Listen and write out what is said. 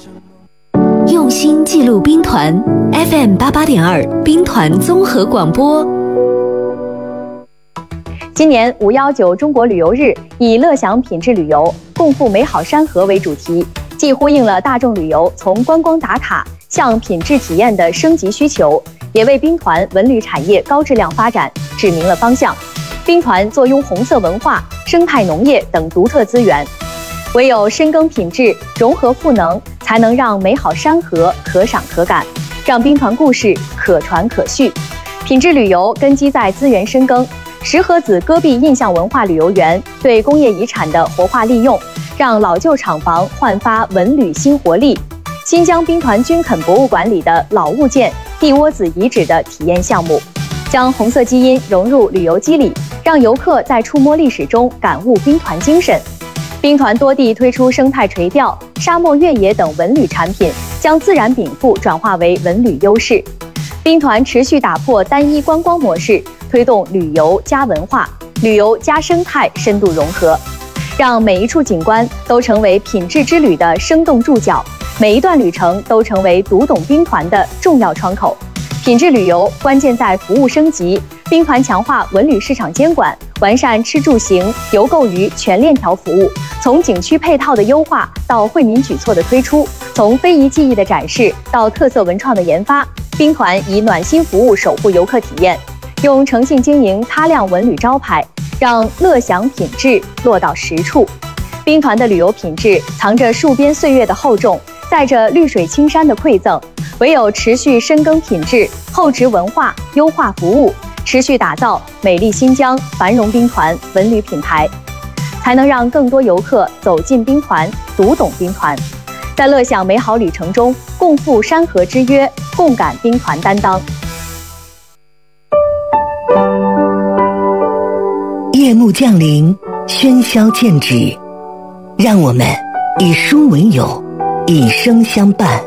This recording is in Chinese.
用心记录兵团 FM88.2 兵团综合广播。 今年519中国旅游日以乐享品质旅游，共赴美好山河为主题，既呼应了大众旅游从观光打卡向品质体验的升级需求，也为兵团文旅产业高质量发展指明了方向。兵团坐拥红色文化、生态农业等独特资源，唯有深耕品质、融合赋能，才能让美好山河可赏可感，让兵团故事可传可续。品质旅游根基在资源深耕，石河子戈壁印象文化旅游园对工业遗产的活化利用，让老旧厂房焕发文旅新活力。新疆兵团军垦博物馆里的老物件、地窝子遗址的体验项目，将红色基因融入旅游机理，让游客在触摸历史中感悟兵团精神。兵团多地推出生态垂钓、沙漠越野等文旅产品，将自然禀赋转化为文旅优势。兵团持续打破单一观光模式，推动旅游加文化、旅游加生态深度融合，让每一处景观都成为品质之旅的生动注脚，每一段旅程都成为读懂兵团的重要窗口。品质旅游关键在服务升级，兵团强化文旅市场监管，完善吃住行游购娱全链条服务，从景区配套的优化到惠民举措的推出，从非遗技艺的展示到特色文创的研发，兵团以暖心服务守护游客体验，用诚信经营擦亮文旅招牌，让乐享品质落到实处。兵团的旅游品质藏着戍边岁月的厚重，载着绿水青山的馈赠，唯有持续深耕品质、厚植文化、优化服务，持续打造美丽新疆、繁荣兵团文旅品牌，才能让更多游客走进兵团，读懂兵团，在乐享美好旅程中共赴山河之约，共感兵团担当。 夜幕降临，喧嚣渐止，让我们以书为友，以声相伴。